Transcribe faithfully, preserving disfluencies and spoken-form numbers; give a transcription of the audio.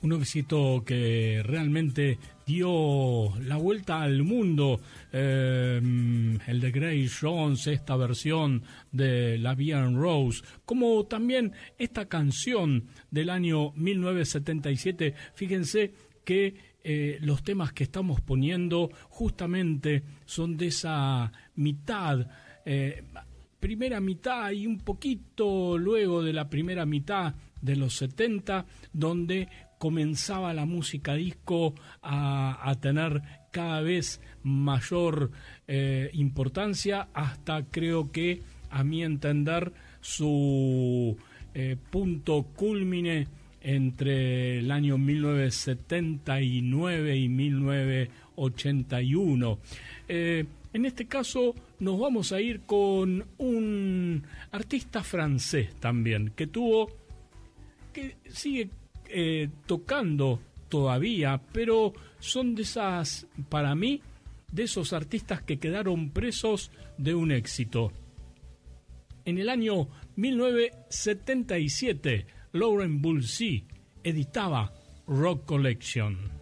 Un éxito que realmente dio la vuelta al mundo, eh, el de Grace Jones, esta versión de La Vie en Rose, como también esta canción del año mil novecientos setenta y siete. Fíjense que eh, los temas que estamos poniendo justamente son de esa mitad, eh, primera mitad y un poquito luego de la primera mitad de los setenta, donde comenzaba la música disco a, a tener cada vez mayor eh, importancia, hasta creo que, a mi entender, su eh, punto cúlmine entre el año mil novecientos setenta y nueve y mil novecientos ochenta y uno. Eh, en este caso nos vamos a ir con un artista francés también, que tuvo, que sigue eh, tocando todavía, pero son de esas, para mí, de esos artistas que quedaron presos de un éxito. En el año mil novecientos setenta y siete, Laurent Voulzy editaba Rock Collection.